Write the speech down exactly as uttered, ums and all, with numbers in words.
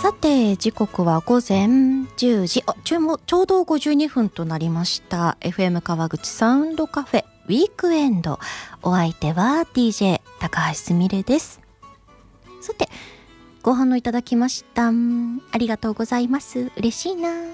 さて時刻はごぜんじゅうじ、あちょちょうどごじゅうにふんとなりました。 エフエム 川口サウンドカフェウィークエンド、お相手は ディージェー 高橋すみれです。さてご飯をいただきました。ありがとうございます。嬉しいな。